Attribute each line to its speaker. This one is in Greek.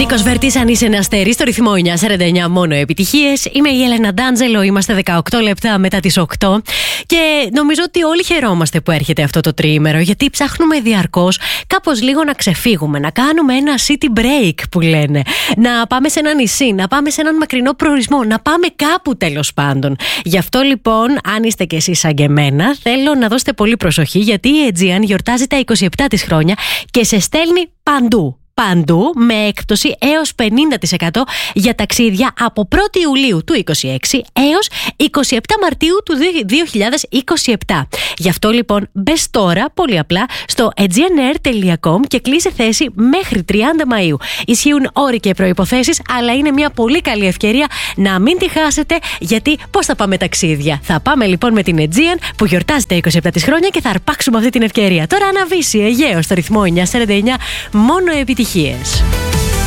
Speaker 1: Νίκος Βερτής, αν είσαι ένα αστέρι, στο ρυθμό 949 μόνο επιτυχίες. Είμαι η Έλενα Ντάντζελο, είμαστε 18 λεπτά μετά τις 8 και νομίζω ότι όλοι χαιρόμαστε που έρχεται αυτό το τριήμερο, γιατί ψάχνουμε διαρκώς κάπως λίγο να ξεφύγουμε, να κάνουμε ένα city break που λένε, να πάμε σε ένα νησί, να πάμε σε έναν μακρινό προορισμό, να πάμε κάπου τέλος πάντων. Γι' αυτό λοιπόν, αν είστε κι εσείς σαν και εμένα, θέλω να δώσετε πολύ προσοχή, γιατί η Aegean γιορτάζει τα 27 της χρόνια και σε στέλνει παντού με έκπτωση έως 50% για ταξίδια από 1η Ιουλίου του 2026 έως 27 Μαρτίου του 2027. Γι' αυτό λοιπόν μπες τώρα πολύ απλά στο aegeanair.com και κλείσε θέση μέχρι 30 Μαΐου. Ισχύουν όροι και προϋποθέσεις, αλλά είναι μια πολύ καλή ευκαιρία να μην τη χάσετε, γιατί πώς θα πάμε ταξίδια? Θα πάμε λοιπόν με την Aegean που γιορτάζει τα 27 της χρόνια και θα αρπάξουμε αυτή την ευκαιρία. Τώρα αναβήσει Αιγαίο στο ρυθμό 949, μόνο επιτυχίες.